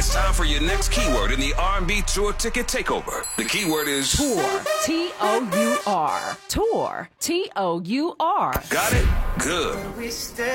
It's time for your next keyword in the R&B Tour Ticket Takeover. The keyword is Tour. T-O-U-R. Tour. T-O-U-R. Got it? Good.